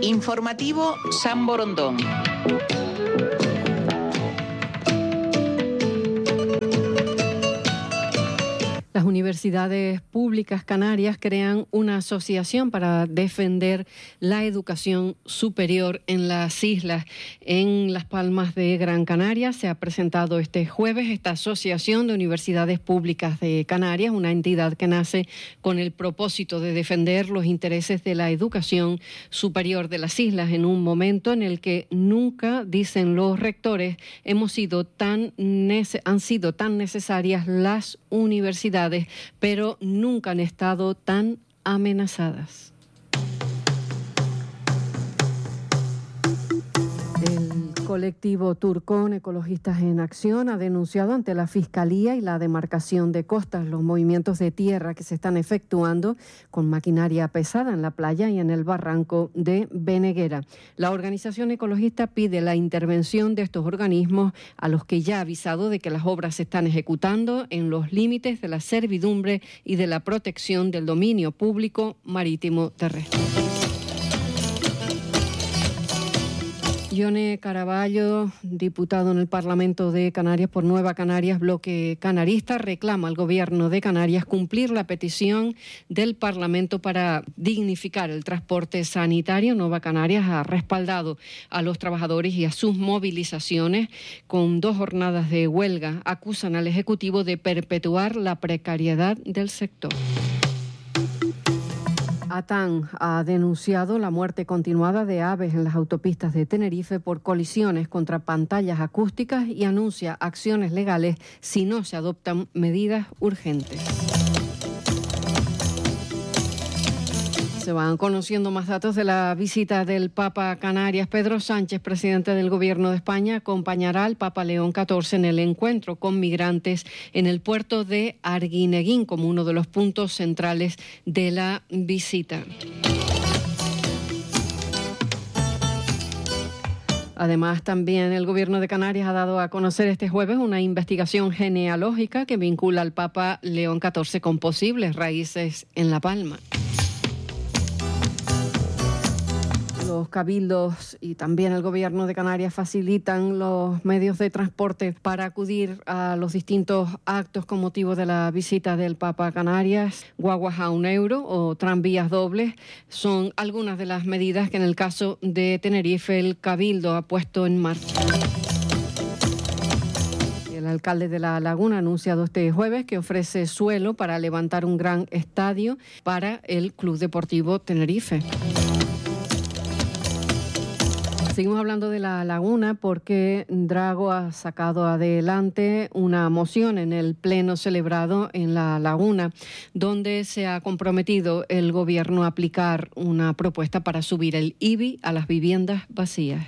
Informativo San Borondón. Las universidades públicas canarias crean una asociación para defender la educación superior en las islas. En Las Palmas de Gran Canaria se ha presentado este jueves esta Asociación de Universidades Públicas de Canarias, una entidad que nace con el propósito de defender los intereses de la educación superior de las islas en un momento en el que nunca, dicen los rectores, han sido tan necesarias las universidades, pero nunca han estado tan amenazadas. El colectivo Turcón Ecologistas en Acción ha denunciado ante la Fiscalía y la demarcación de costas los movimientos de tierra que se están efectuando con maquinaria pesada en la playa y en el barranco de Beneguera. La organización ecologista pide la intervención de estos organismos, a los que ya ha avisado de que las obras se están ejecutando en los límites de la servidumbre y de la protección del dominio público marítimo terrestre. Ione Caraballo, diputado en el Parlamento de Canarias por Nueva Canarias, bloque canarista, reclama al Gobierno de Canarias cumplir la petición del Parlamento para dignificar el transporte sanitario. Nueva Canarias ha respaldado a los trabajadores y a sus movilizaciones con 2 jornadas de huelga. Acusan al Ejecutivo de perpetuar la precariedad del sector. ATAN ha denunciado la muerte continuada de aves en las autopistas de Tenerife por colisiones contra pantallas acústicas y anuncia acciones legales si no se adoptan medidas urgentes. Se van conociendo más datos de la visita del Papa a Canarias. Pedro Sánchez, presidente del Gobierno de España, acompañará al Papa León XIV en el encuentro con migrantes en el puerto de Arguineguín, como uno de los puntos centrales de la visita. Además, también el Gobierno de Canarias ha dado a conocer este jueves una investigación genealógica que vincula al Papa León XIV con posibles raíces en La Palma. Los cabildos y también el Gobierno de Canarias facilitan los medios de transporte para acudir a los distintos actos con motivo de la visita del Papa a Canarias. Guaguas a €1 o tranvías dobles son algunas de las medidas que en el caso de Tenerife el Cabildo ha puesto en marcha. El alcalde de La Laguna ha anunciado este jueves que ofrece suelo para levantar un gran estadio para el Club Deportivo Tenerife. Seguimos hablando de La Laguna porque Drago ha sacado adelante una moción en el pleno celebrado en La Laguna, donde se ha comprometido el Gobierno a aplicar una propuesta para subir el IBI a las viviendas vacías.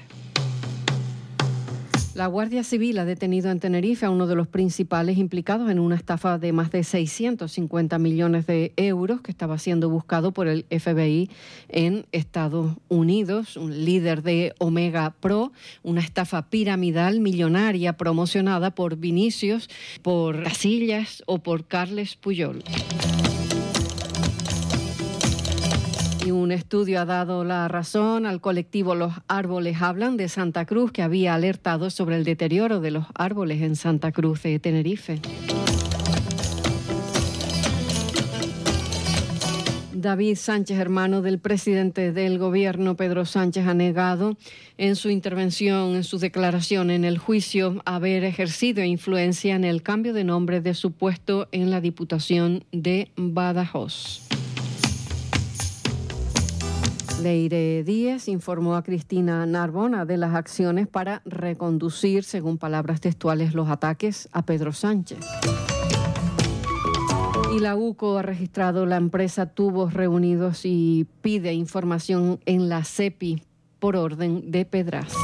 La Guardia Civil ha detenido en Tenerife a uno de los principales implicados en una estafa de más de 650 millones de euros que estaba siendo buscado por el FBI en Estados Unidos, un líder de Omega Pro, una estafa piramidal millonaria promocionada por Vinicius, por Casillas o por Carles Puyol. Y un estudio ha dado la razón al colectivo Los Árboles Hablan de Santa Cruz, que había alertado sobre el deterioro de los árboles en Santa Cruz de Tenerife. David Sánchez, hermano del presidente del Gobierno, Pedro Sánchez, ha negado en su intervención, en su declaración en el juicio, haber ejercido influencia en el cambio de nombre de su puesto en la Diputación de Badajoz. Leire Díez informó a Cristina Narbona de las acciones para reconducir, según palabras textuales, los ataques a Pedro Sánchez. Y la UCO ha registrado la empresa Tubos Reunidos y pide información en la SEPI por orden de Pedraza.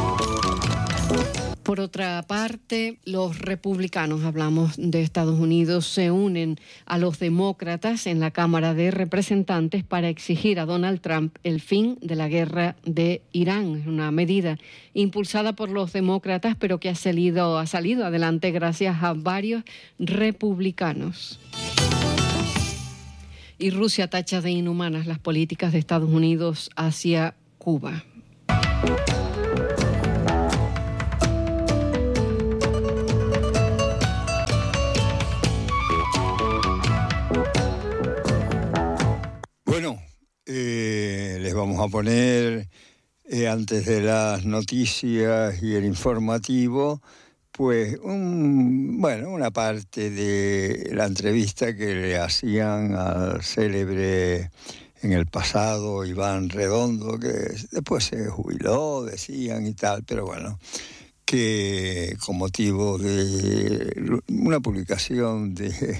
Por otra parte, los republicanos, hablamos de Estados Unidos, se unen a los demócratas en la Cámara de Representantes para exigir a Donald Trump el fin de la guerra de Irán. Es una medida impulsada por los demócratas, pero que ha salido adelante gracias a varios republicanos. Y Rusia tacha de inhumanas las políticas de Estados Unidos hacia Cuba. Bueno, les vamos a poner, antes de las noticias y el informativo, pues una parte de la entrevista que le hacían al célebre en el pasado Iván Redondo, que después se jubiló, decían y tal, pero bueno, que con motivo de una publicación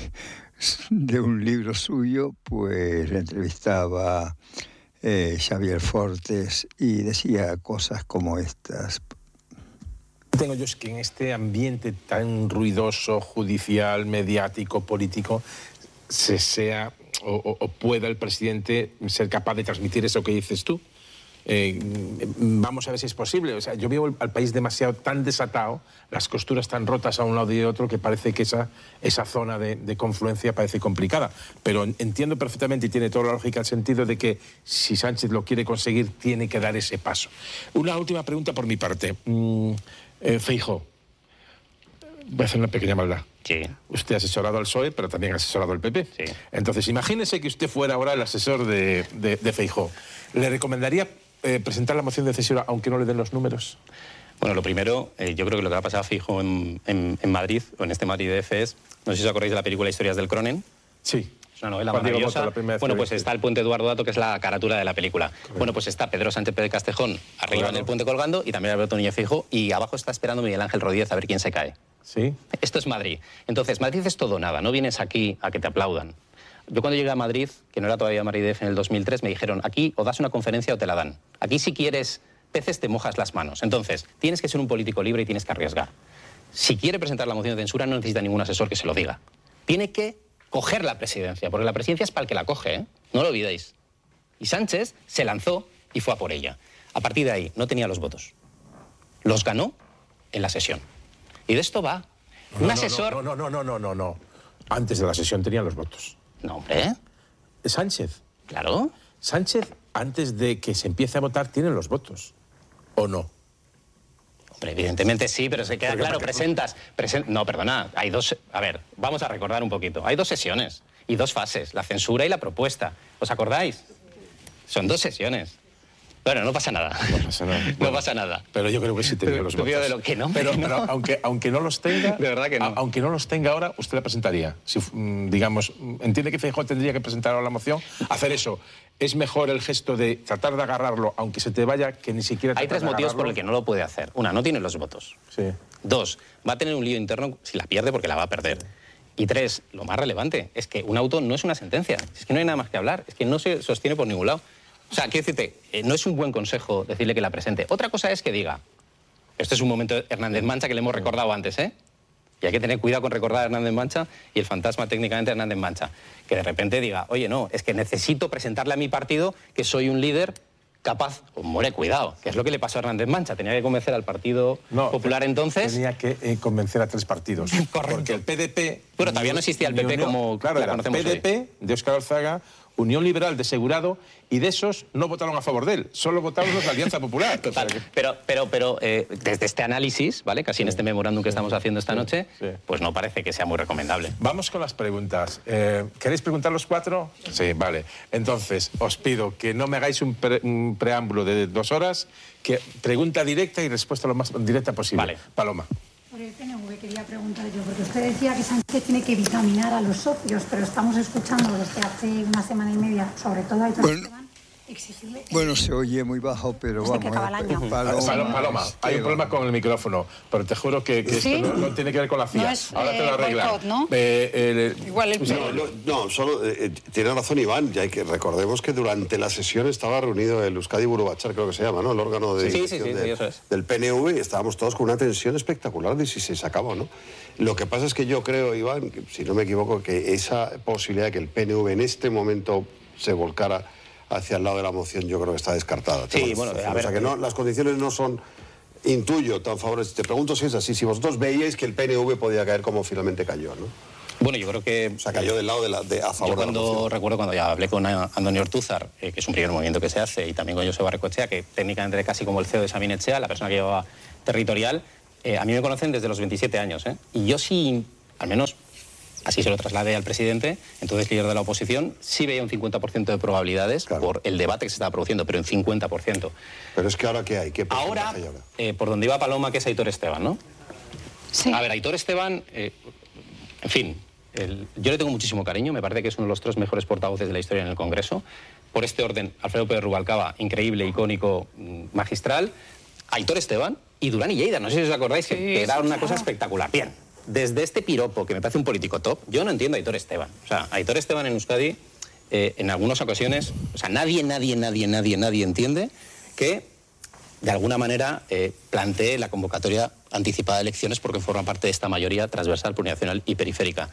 de un libro suyo, pues le entrevistaba Xavier Fortes y decía cosas como estas. Tengo yo es que en este ambiente tan ruidoso, judicial, mediático, político, sea o pueda el presidente ser capaz de transmitir eso que dices tú. Vamos a ver si es posible. O sea, yo veo al país demasiado tan desatado, las costuras tan rotas a un lado y de otro, que parece que esa zona de confluencia parece complicada. Pero entiendo perfectamente, y tiene toda la lógica, el sentido de que si Sánchez lo quiere conseguir, tiene que dar ese paso. Una última pregunta por mi parte. Feijóo, voy a hacer una pequeña maldad. Sí. Usted ha asesorado al PSOE, pero también ha asesorado al PP. Sí. Entonces, imagínese que usted fuera ahora el asesor de Feijóo. ¿Le recomendaría presentar la moción de censura aunque no le den los números? Bueno, lo primero, yo creo que lo que va a pasar a Feijóo en Madrid, o en este Madrid DF, es, no sé si os acordáis de la película Historias del Cronen. Sí. Es una novela maravillosa. Bueno, pues está el puente Eduardo Dato, que es la carátula de la película. Correcto. Bueno, pues está Pedro Sánchez Pérez Castejón arriba en el puente colgando, y también Alberto Núñez Feijóo, y abajo está esperando Miguel Ángel Rodríguez a ver quién se cae. Sí. Esto es Madrid. Entonces, Madrid es todo o nada. No vienes aquí a que te aplaudan. Yo cuando llegué a Madrid, que no era todavía Madrid DF en el 2003, me dijeron, aquí o das una conferencia o te la dan. Aquí si quieres peces te mojas las manos. Entonces, tienes que ser un político libre y tienes que arriesgar. Si quiere presentar la moción de censura, no necesita ningún asesor que se lo diga. Tiene que coger la presidencia, porque la presidencia es para el que la coge, ¿eh? No lo olvidéis. Y Sánchez se lanzó y fue a por ella. A partir de ahí, no tenía los votos. Los ganó en la sesión. Y de esto va. Un asesor... No. Antes de la sesión tenían los votos. No, hombre. Sánchez. Claro. Sánchez, antes de que se empiece a votar, tiene los votos. ¿O no? Hombre, evidentemente sí, pero se queda claro, presentas... No, perdona, hay dos... A ver, vamos a recordar un poquito. Hay dos sesiones y dos fases, la censura y la propuesta. ¿Os acordáis? Son dos sesiones. Bueno, no pasa nada. No pasa nada. No pasa nada. Pero yo creo que sí tenía los votos. De lo que no, pero aunque no los tenga... De verdad que no. Aunque no los tenga ahora, usted la presentaría. Si, digamos, entiende que Feijóo tendría que presentar ahora la moción. Hacer eso. Es mejor el gesto de tratar de agarrarlo, aunque se te vaya, que ni siquiera... Hay tres motivos por el que no lo puede hacer. Una, no tiene los votos. Sí. Dos, va a tener un lío interno si la pierde, porque la va a perder. Y tres, lo más relevante, es que un auto no es una sentencia. Es que no hay nada más que hablar. Es que no se sostiene por ningún lado. O sea, quiero decirte, no es un buen consejo decirle que la presente. Otra cosa es que diga, este es un momento de Hernández Mancha que le hemos recordado antes, ¿eh? Y hay que tener cuidado con recordar a Hernández Mancha y el fantasma técnicamente Hernández Mancha. Que de repente diga, oye, no, es que necesito presentarle a mi partido que soy un líder capaz... Pues muere, cuidado, que es lo que le pasó a Hernández Mancha. Tenía que convencer al Partido Popular entonces... Tenía que convencer a tres partidos. Correcto. Porque el PDP... Bueno, todavía no existía el PP como claro, la conocemos el PDP hoy. de Óscar Alzaga, Unión Liberal de Segurado, y de esos no votaron a favor de él, solo votaron los de Alianza Popular. Total, pero desde este análisis, ¿vale? Casi en este memorándum que estamos haciendo esta noche, pues no parece que sea muy recomendable. Vamos con las preguntas. ¿Queréis preguntar los cuatro? Sí, vale. Entonces, os pido que no me hagáis un preámbulo de 2 horas, que pregunta directa y respuesta lo más directa posible. Vale. Paloma. Por el PNV quería preguntar yo, porque usted decía que Sánchez tiene que vitaminar a los socios, pero estamos escuchando desde hace una semana y media, sobre todo a exigirle... Bueno, se oye muy bajo, pero vamos... Paloma, hay un problema con el micrófono, pero te juro que ¿Sí? esto no tiene que ver con la CIA. No es, ahora te lo arreglan. boicot, ¿no? Igual solo tiene razón Iván, ya hay que recordemos que durante la sesión estaba reunido el Euskadi Burubachar, creo que se llama, ¿no? El órgano de del PNV, y estábamos todos con una tensión espectacular de si se sacaba o no. Lo que pasa es que yo creo, Iván, que, si no me equivoco, que esa posibilidad de que el PNV en este momento se volcara hacia el lado de la moción, yo creo que está descartada. Sí, bueno, a ver... O sea, que no, las condiciones no son, intuyo, tan favorables. Te pregunto si es así, si vosotros veíais que el PNV podía caer como finalmente cayó, ¿no? Bueno, yo creo que... O sea, cayó del lado a favor de la moción. Recuerdo cuando ya hablé con Antonio Ortúzar, que es un primer movimiento que se hace, y también con Joseba Barrecoechea, que técnicamente casi como el CEO de Sabin Etxea, la persona que llevaba territorial, a mí me conocen desde los 27 años. Y yo sí, al menos así se lo trasladé al presidente, entonces líder de la oposición, sí veía un 50% de probabilidades por el debate que se estaba produciendo, pero en 50%. Pero es que ahora, ¿qué hay? ¿Qué ahora, hay ahora? Por donde iba Paloma, que es Aitor Esteban, ¿no? Sí. A ver, Aitor Esteban, en fin, yo le tengo muchísimo cariño, me parece que es uno de los 3 mejores portavoces de la historia en el Congreso. Por este orden, Alfredo Pérez Rubalcaba, increíble, icónico, magistral. Aitor Esteban y Durán y Lleida, no sé si os acordáis, que era una cosa espectacular. Bien, desde este piropo, que me parece un político top, yo no entiendo a Aitor Esteban. O sea, Aitor Esteban en Euskadi, en algunas ocasiones, o sea, nadie entiende que, de alguna manera, plantee la convocatoria anticipada de elecciones porque forma parte de esta mayoría transversal, plurinacional y periférica.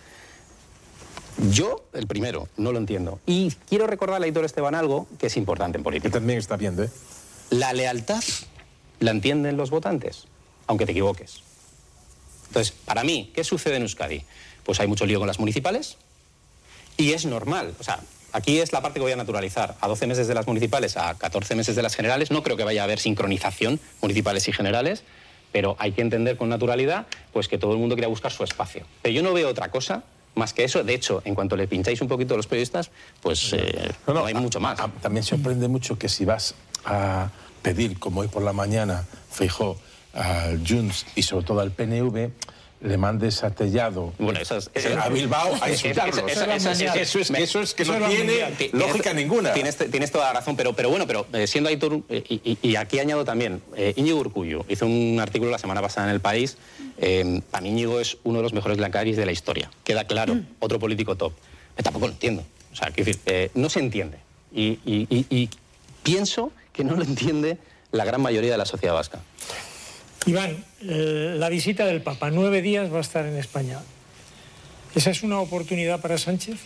Yo, el primero, no lo entiendo. Y quiero recordarle a Aitor Esteban algo que es importante en política. Que también está viendo, ¿eh? La lealtad la entienden los votantes, aunque te equivoques. Entonces, para mí, ¿qué sucede en Euskadi? Pues hay mucho lío con las municipales y es normal. O sea, aquí es la parte que voy a naturalizar. A 12 meses de las municipales, a 14 meses de las generales, no creo que vaya a haber sincronización municipales y generales, pero hay que entender con naturalidad pues que todo el mundo quiera buscar su espacio. Pero yo no veo otra cosa más que eso. De hecho, en cuanto le pincháis un poquito a los periodistas, pues no hay mucho más. También sorprende mucho que si vas a pedir, como hoy por la mañana, Feijóo, al Junts y sobre todo al PNV, le mandes a Tellado, bueno, a Bilbao a insultarlos. Eso es que no tiene lógica ninguna. Tienes toda la razón, pero siendo Aitor, y aquí añado también, Íñigo Urkullu hizo un artículo la semana pasada en El País. Para mí Íñigo es uno de los mejores lehendakaris de la historia. Queda claro, otro político top. Pero tampoco lo entiendo. O sea, quiero decir, no se entiende. Y pienso que no lo entiende la gran mayoría de la sociedad vasca. Iván, la visita del Papa, 9 días va a estar en España. ¿Esa es una oportunidad para Sánchez?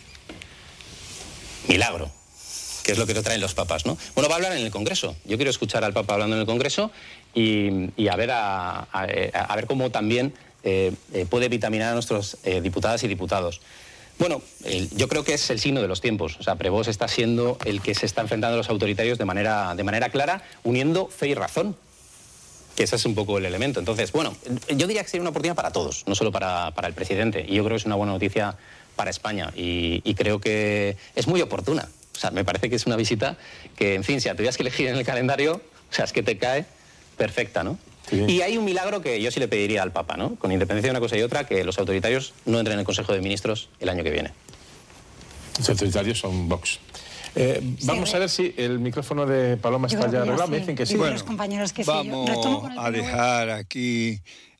Milagro, que es lo que te traen los papas, ¿no? Bueno, va a hablar en el Congreso. Yo quiero escuchar al Papa hablando en el Congreso y a ver cómo también puede vitaminar a nuestros diputadas y diputados. Bueno, yo creo que es el signo de los tiempos. O sea, Prevost está siendo el que se está enfrentando a los autoritarios de manera clara, uniendo fe y razón. Que ese es un poco el elemento. Entonces, bueno, yo diría que sería una oportunidad para todos, no solo para el presidente. Y yo creo que es una buena noticia para España. Y creo que es muy oportuna. O sea, me parece que es una visita que, en fin, si la tuvieras que elegir en el calendario, o sea, es que te cae perfecta, ¿no? Sí. Y hay un milagro que yo sí le pediría al Papa, ¿no? Con independencia de una cosa y otra, que los autoritarios no entren en el Consejo de Ministros el año que viene. Los autoritarios son Vox. Vamos a ver si el micrófono de Paloma está ya arreglado. Me dicen que sí. Bueno, los compañeros que vamos a dejar aquí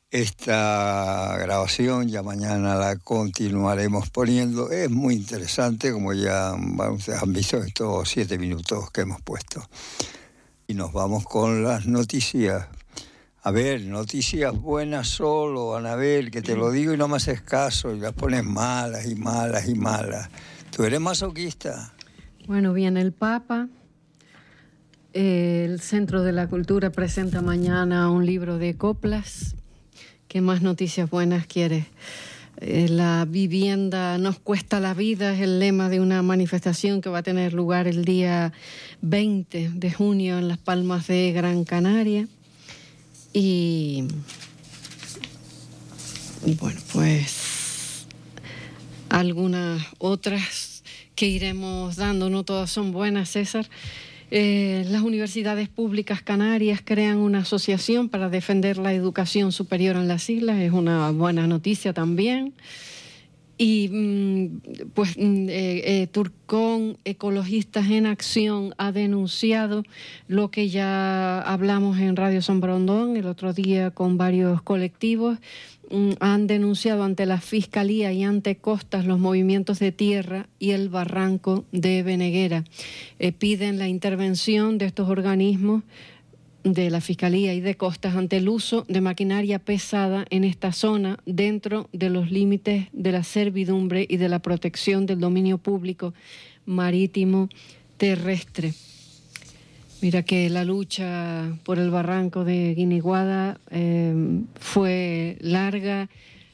esta grabación, ya mañana la continuaremos poniendo. Es muy interesante, como ya ustedes han visto estos 7 minutos que hemos puesto. Y nos vamos con las noticias. A ver, noticias buenas solo, Anabel, que te lo digo y no me haces caso, y las pones malas y malas y malas. ¿Tú eres masoquista? Bueno, viene el Papa. El Centro de la Cultura presenta mañana un libro de coplas. ¿Qué más noticias buenas quieres? La vivienda nos cuesta la vida es el lema de una manifestación que va a tener lugar el día 20 de junio en Las Palmas de Gran Canaria. Y bueno, pues algunas otras que iremos dando, no todas son buenas, César. Las universidades públicas canarias crean una asociación para defender la educación superior en las islas, es una buena noticia también. Y pues Turcón, Ecologistas en Acción, ha denunciado lo que ya hablamos en Radio San Borondón el otro día con varios colectivos. Han denunciado ante la Fiscalía y ante Costas los movimientos de tierra y el barranco de Beneguera. Piden la intervención de estos organismos de la Fiscalía y de Costas ante el uso de maquinaria pesada en esta zona dentro de los límites de la servidumbre y de la protección del dominio público marítimo terrestre. Mira que la lucha por el barranco de Guiniguada fue larga,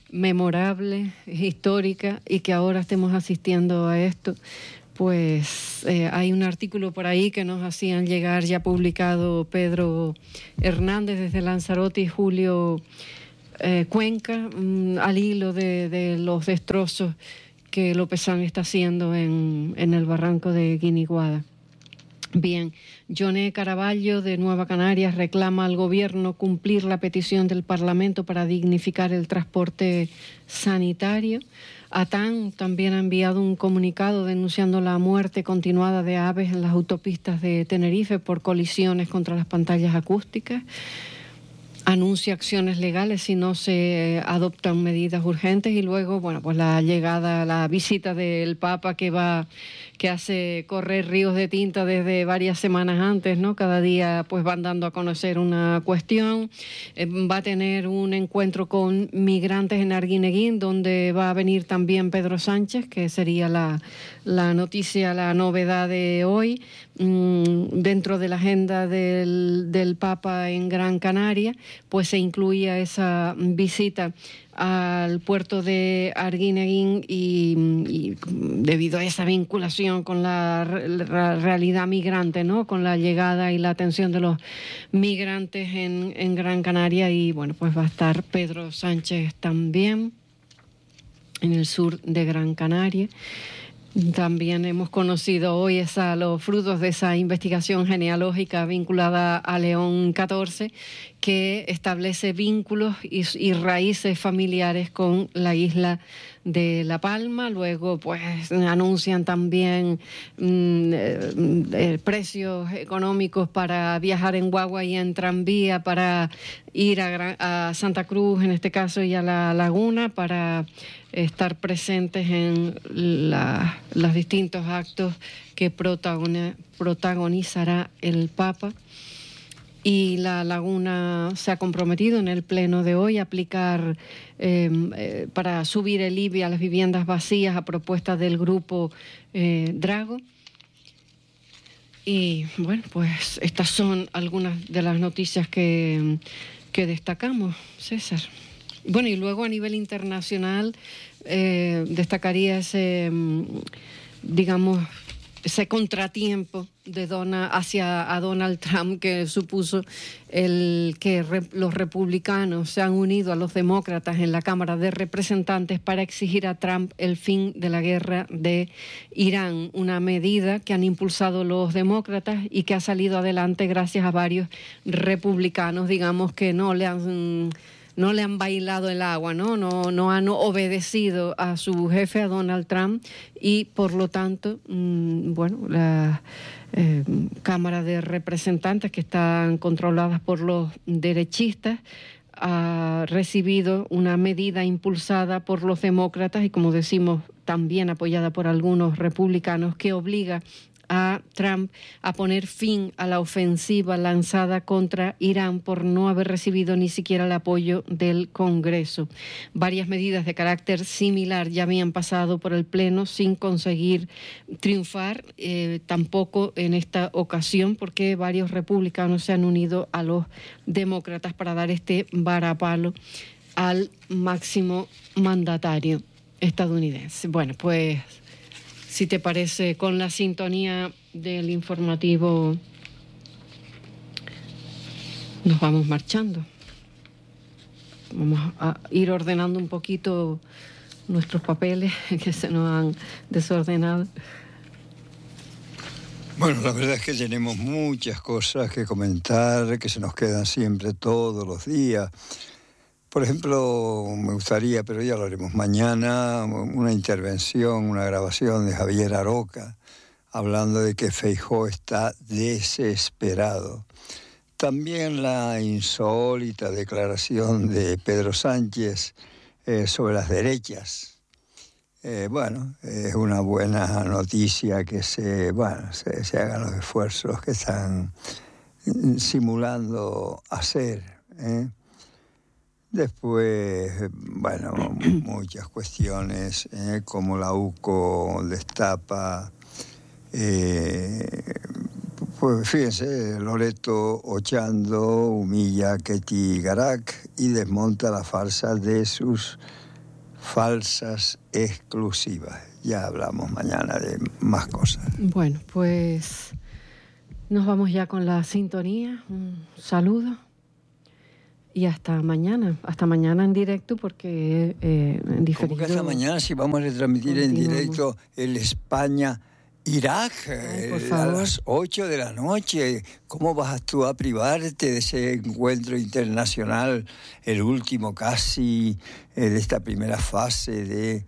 memorable, histórica, y que ahora estemos asistiendo a esto. Pues hay un artículo por ahí que nos hacían llegar, ya publicado Pedro Hernández desde Lanzarote y Julio Cuenca, al hilo de los destrozos que Lopezán está haciendo en el barranco de Guiniguada. Bien, Joné Caraballo de Nueva Canarias reclama al gobierno cumplir la petición del Parlamento para dignificar el transporte sanitario. ATAN también ha enviado un comunicado denunciando la muerte continuada de aves en las autopistas de Tenerife por colisiones contra las pantallas acústicas. Anuncia acciones legales si no se adoptan medidas urgentes. Y luego, bueno, pues la visita del Papa que hace correr ríos de tinta desde varias semanas antes, ¿no? Cada día pues van dando a conocer una cuestión. Va a tener un encuentro con migrantes en Arguineguín, donde va a venir también Pedro Sánchez, que sería la noticia, la novedad de hoy, dentro de la agenda del Papa en Gran Canaria. Pues se incluía esa visita al puerto de Arguineguín y debido a esa vinculación con la realidad migrante, ¿no? Con la llegada y la atención de los migrantes en Gran Canaria. Y bueno, pues va a estar Pedro Sánchez también en el sur de Gran Canaria. También hemos conocido hoy los frutos de esa investigación genealógica vinculada a León XIV, que establece vínculos y raíces familiares con la isla de La Palma. Luego pues anuncian también precios económicos para viajar en guagua y en tranvía para ir a Santa Cruz, en este caso, y a La Laguna, para estar presentes en los distintos actos que protagonizará el Papa. Y La Laguna se ha comprometido en el pleno de hoy a aplicar para subir el IBI a las viviendas vacías a propuesta del grupo Drago. Y bueno, pues estas son algunas de las noticias que destacamos, César. Bueno, y luego a nivel internacional destacaría ese contratiempo hacia Donald Trump, que supuso que los republicanos se han unido a los demócratas en la Cámara de Representantes para exigir a Trump el fin de la guerra de Irán, una medida que han impulsado los demócratas y que ha salido adelante gracias a varios republicanos, digamos, que no le han bailado el agua, no han obedecido a su jefe, a Donald Trump, y por lo tanto, la Cámara de Representantes, que están controladas por los derechistas, ha recibido una medida impulsada por los demócratas y, como decimos, también apoyada por algunos republicanos, que obliga a Trump a poner fin a la ofensiva lanzada contra Irán por no haber recibido ni siquiera el apoyo del Congreso. Varias medidas de carácter similar ya habían pasado por el Pleno sin conseguir triunfar, tampoco en esta ocasión, porque varios republicanos se han unido a los demócratas para dar este varapalo al máximo mandatario estadounidense. Bueno, pues, si te parece, con la sintonía del informativo nos vamos marchando. Vamos a ir ordenando un poquito nuestros papeles que se nos han desordenado. Bueno, la verdad es que tenemos muchas cosas que comentar, que se nos quedan siempre todos los días. Por ejemplo, me gustaría, pero ya lo haremos mañana, una intervención, una grabación de Javier Aroca, hablando de que Feijóo está desesperado. También la insólita declaración de Pedro Sánchez sobre las derechas. Es una buena noticia que se hagan los esfuerzos que están simulando hacer, Después, muchas cuestiones, como la UCO destapa, pues fíjense, Loreto Ochando humilla a Ketty Garak y desmonta la farsa de sus falsas exclusivas. Ya hablamos mañana de más cosas. Bueno, pues nos vamos ya con la sintonía. Un saludo y hasta mañana en directo, porque en diferido. ¿Cómo que hasta mañana si vamos a retransmitir en directo el España-Irak a las 8 de la noche? ¿Cómo vas tú a privarte de ese encuentro internacional, el último casi de esta primera fase de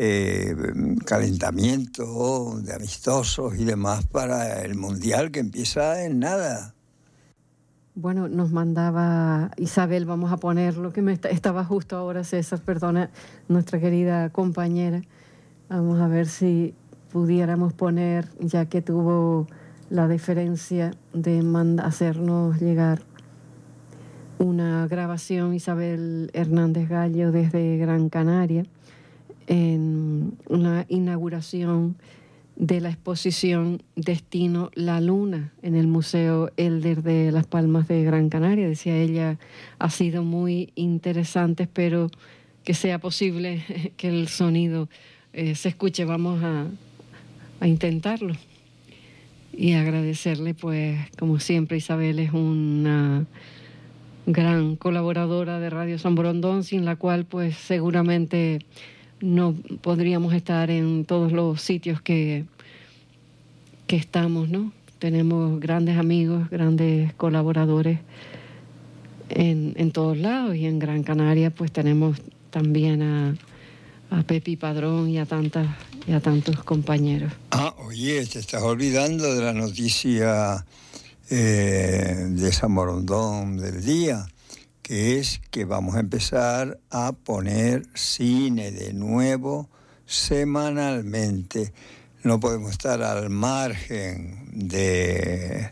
calentamiento, de amistosos y demás para el Mundial que empieza en nada? Bueno, nos mandaba Isabel, vamos a poner lo que estaba justo ahora, César, perdona, nuestra querida compañera. Vamos a ver si pudiéramos poner, ya que tuvo la deferencia de hacernos llegar una grabación, Isabel Hernández Gallo, desde Gran Canaria, en una inauguración de la exposición Destino La Luna en el Museo Elder de Las Palmas de Gran Canaria. Decía ella, ha sido muy interesante, espero que sea posible que el sonido se escuche. Vamos a intentarlo y agradecerle, pues como siempre, Isabel es una gran colaboradora de Radio San Borondón, sin la cual pues seguramente no podríamos estar en todos los sitios que estamos, ¿no? Tenemos grandes amigos, grandes colaboradores en todos lados, y en Gran Canaria pues tenemos también a Pepi Padrón y a tantos compañeros. Oye, te estás olvidando de la noticia de San Borondón del día, que es que vamos a empezar a poner cine de nuevo semanalmente. No podemos estar al margen del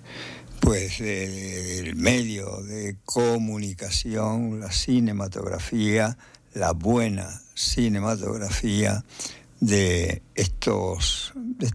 medio de comunicación, la cinematografía, la buena cinematografía de estos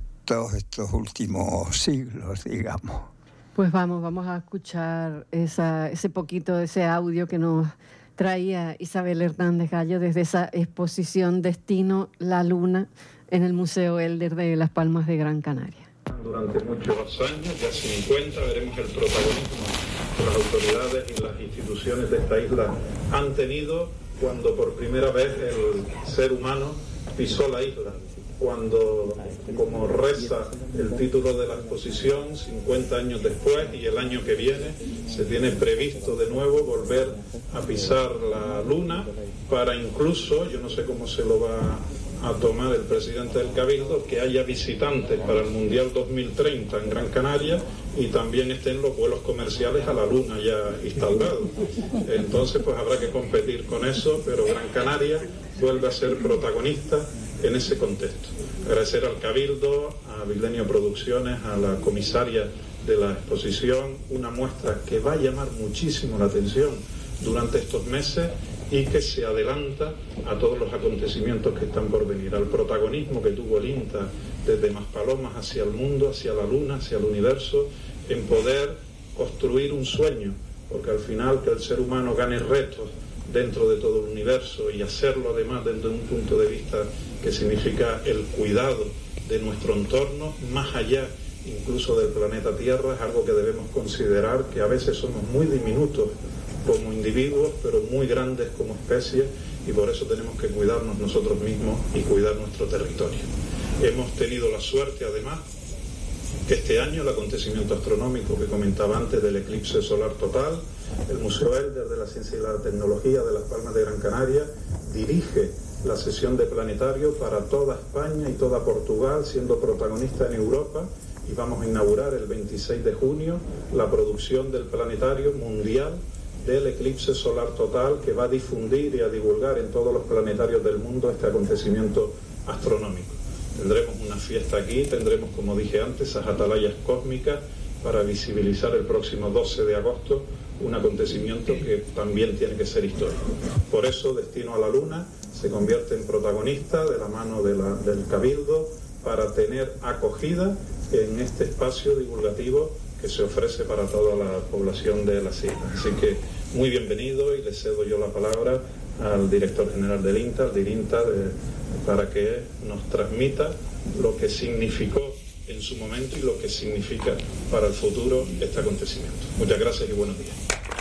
últimos siglos, digamos. Pues vamos a escuchar ese poquito de ese audio que nos traía Isabel Hernández Gallo desde esa exposición Destino La Luna en el Museo Elder de Las Palmas de Gran Canaria. Durante muchos años, ya 50, veremos el protagonismo que las autoridades y las instituciones de esta isla han tenido cuando por primera vez el ser humano pisó la isla. Cuando, como reza el título de la exposición, 50 años después y el año que viene, se tiene previsto de nuevo volver a pisar la luna para incluso, yo no sé cómo se lo va a tomar el presidente del Cabildo, que haya visitantes para el Mundial 2030 en Gran Canaria y también estén los vuelos comerciales a la luna ya instaurados. Entonces pues habrá que competir con eso, pero Gran Canaria vuelve a ser protagonista en ese contexto. Agradecer al Cabildo, a Milenio Producciones, a la comisaria de la exposición, una muestra que va a llamar muchísimo la atención durante estos meses y que se adelanta a todos los acontecimientos que están por venir, al protagonismo que tuvo el INTA desde Maspalomas hacia el mundo, hacia la luna, hacia el universo, en poder construir un sueño, porque al final que el ser humano gane retos dentro de todo el universo y hacerlo además desde un punto de vista que significa el cuidado de nuestro entorno, más allá incluso del planeta Tierra, es algo que debemos considerar, que a veces somos muy diminutos como individuos, pero muy grandes como especie, y por eso tenemos que cuidarnos nosotros mismos y cuidar nuestro territorio. Hemos tenido la suerte, además, que este año el acontecimiento astronómico que comentaba antes del eclipse solar total, el Museo Elder de la Ciencia y la Tecnología de Las Palmas de Gran Canaria dirige la sesión de planetario para toda España y toda Portugal, siendo protagonista en Europa, y vamos a inaugurar el 26 de junio la producción del planetario mundial del eclipse solar total, que va a difundir y a divulgar en todos los planetarios del mundo este acontecimiento astronómico. Tendremos una fiesta aquí, tendremos, como dije antes, esas atalayas cósmicas para visibilizar el próximo 12 de agosto un acontecimiento que también tiene que ser histórico. Por eso Destino a la Luna se convierte en protagonista de la mano del Cabildo para tener acogida en este espacio divulgativo que se ofrece para toda la población de las islas. Así que muy bienvenido, y le cedo yo la palabra al director general del INTA, al DIRINTA, para que nos transmita lo que significó en su momento y lo que significa para el futuro este acontecimiento. Muchas gracias y buenos días.